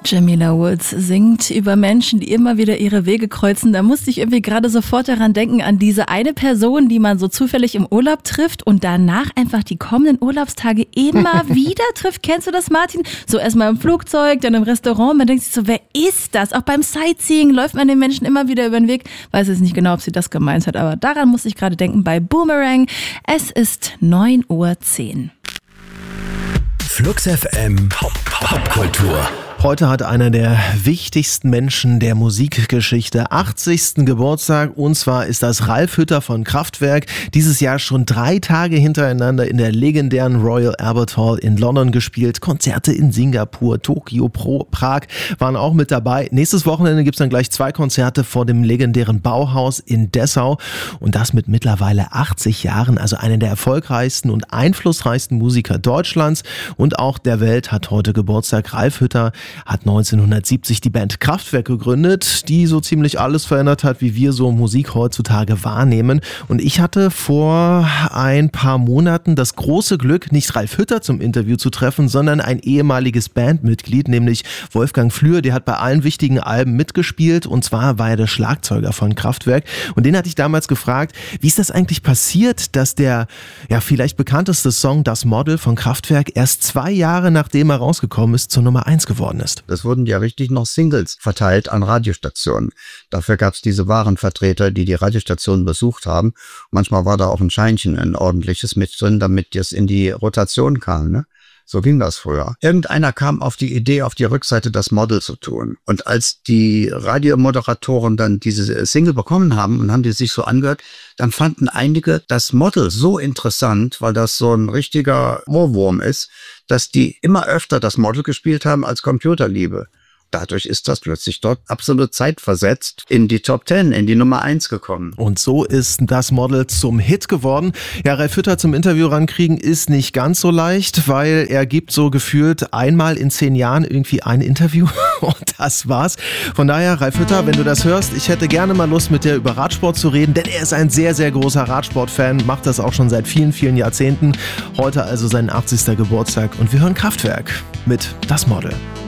Jamila Woods singt über Menschen, die immer wieder ihre Wege kreuzen. Da musste ich irgendwie gerade sofort daran denken, an diese eine Person, die man so zufällig im Urlaub trifft und danach einfach die kommenden Urlaubstage immer wieder trifft. Kennst du das, Martin? So erstmal im Flugzeug, dann im Restaurant. Man denkt sich so, wer ist das? Auch beim Sightseeing läuft man den Menschen immer wieder über den Weg. Weiß jetzt nicht genau, ob sie das gemeint hat, aber daran musste ich gerade denken bei Boomerang. Es ist 9:10 Uhr. Flux FM Popkultur. Heute hat einer der wichtigsten Menschen der Musikgeschichte 80. Geburtstag, und zwar ist das Ralf Hütter von Kraftwerk. Dieses Jahr schon 3 Tage hintereinander in der legendären Royal Albert Hall in London gespielt. Konzerte in Singapur, Tokio, Prag waren auch mit dabei. Nächstes Wochenende gibt's dann gleich 2 Konzerte vor dem legendären Bauhaus in Dessau, und das mit mittlerweile 80 Jahren. Also einer der erfolgreichsten und einflussreichsten Musiker Deutschlands und auch der Welt hat heute Geburtstag. Ralf Hütter hat 1970 die Band Kraftwerk gegründet, die so ziemlich alles verändert hat, wie wir so Musik heutzutage wahrnehmen. Und ich hatte vor ein paar Monaten das große Glück, nicht Ralf Hütter zum Interview zu treffen, sondern ein ehemaliges Bandmitglied, nämlich Wolfgang Flür. Der hat bei allen wichtigen Alben mitgespielt, und zwar war er der Schlagzeuger von Kraftwerk. Und den hatte ich damals gefragt, wie ist das eigentlich passiert, dass der vielleicht bekannteste Song Das Model von Kraftwerk erst 2 Jahre nachdem er rausgekommen ist zur Nummer 1 geworden ist. Es wurden ja richtig noch Singles verteilt an Radiostationen. Dafür gab es diese Warenvertreter, die Radiostationen besucht haben. Manchmal war da auch ein Scheinchen, ein ordentliches mit drin, damit das in die Rotation kam, ne? So ging das früher. Irgendeiner kam auf die Idee, auf die Rückseite das Model zu tun. Und als die Radiomoderatoren dann diese Single bekommen haben und haben die sich so angehört, dann fanden einige das Model so interessant, weil das so ein richtiger Ohrwurm ist, dass die immer öfter das Model gespielt haben als Computerliebe. Dadurch ist das plötzlich dort absolut zeitversetzt in die Top 10, in die Nummer 1 gekommen. Und so ist das Model zum Hit geworden. Ja, Ralf Hütter zum Interview rankriegen ist nicht ganz so leicht, weil er gibt so gefühlt einmal in 10 Jahren irgendwie ein Interview und das war's. Von daher, Ralf Hütter, wenn du das hörst, ich hätte gerne mal Lust, mit dir über Radsport zu reden, denn er ist ein sehr, sehr großer Radsportfan, macht das auch schon seit vielen, vielen Jahrzehnten. Heute also sein 80. Geburtstag und wir hören Kraftwerk mit Das Model.